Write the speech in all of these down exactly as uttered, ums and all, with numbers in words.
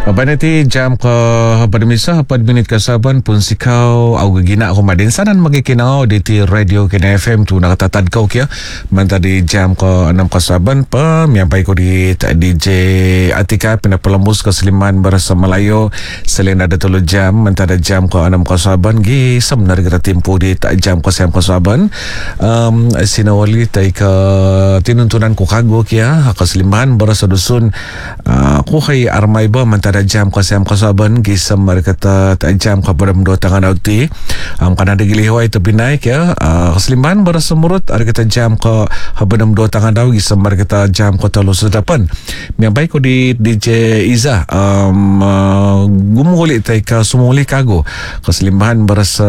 Apa nanti jam ke pada misah pada minit ke saban pun sikau au gina aku madin sanan magikinau di ti radio kena F M tu nak tatad kau kia manta di jam ke enam ke saban pem yang baik ko di D J Atika pina pelembus ke Seliman Bahasa Melayu selain ada tulu jam manta ada jam ke enam ke saban gi sebenar kita tempo di tak jam ke siam ke saban um, sinawali tai ke tinuntunan ku kago kia ke Seliman Bahasa Dusun uh, ku hai armai ba manta jam ko siam ko saban gisam mereka ta jam ko pada mdo tangan auti am kana de gili hoai to binaik ya uh, Seliman Bahasa Murut ada kita jam ko habana mdo tangan dau gisam mereka ta jam ko tolo sedapan yang baik ko di D J Iza um, uh, gumuli tai ka sumuli kago ko Seliman Bahasa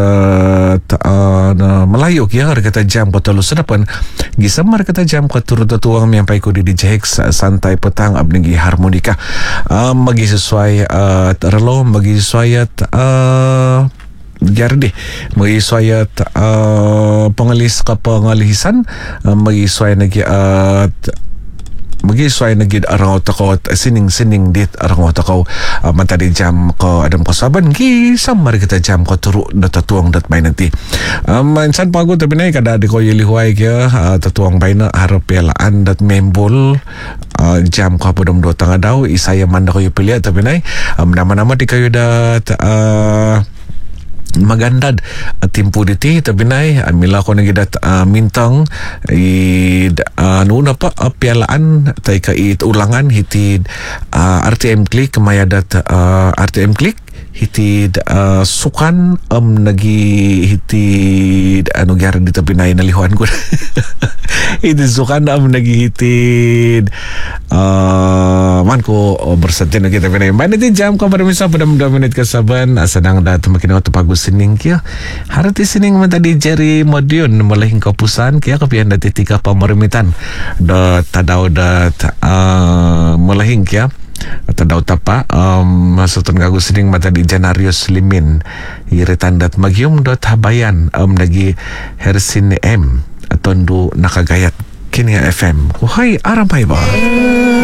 uh, Melayu ya ada kita jam ko tolo sedapan gisam mereka ta jam ko turut tuang yang baik ko di D J Hex santai petang abnegi harmonika um, bagi sesuai Uh, terlalu bagi saya uh, Jardi bagi saya uh, pengelis ke pengalisan uh, bagi saya lagi uh, bagi saya lagi arang otakau sining-sining dit arang otakau uh, manta di jam ko adam ko saban gi samar kita jam ko turuk da tatuang dat main nanti um, insan pagu tapi naik kada di ko yeli huai kia uh, tatuang baina harap pelaan dat membol uh, jam ko podom do tanga dau isaya manda ko yupilia tapi naik um, nama-nama di kayu dat uh, magandad timpu diti tapi nai amila ko nagidat uh, mintang i uh, nuna pa uh, pialaan tay ka it ulangan hitid uh, R T M Click mayadat uh, R T M Click hitid uh, sukan um nagi hitid anu gyar di tapi nai nalihuan ko hitid sukan um nagi hitid uh, man ko oh, bersentin kita tapi nai mana ti jam ko pada misal pada dua menit ke saban sedang dat makin waktu bagus sining kia harati sining man tadi jari modiun mulai hingga pusan kia kepian dati tiga pamerimitan dot tadau dat uh, mulai hingga tadau tapa um, masutun gagu sining man tadi Janarius Limin iritan dat magium dot habayan um, lagi hersin M tondu nakagayat kini F M kuhai arampai ba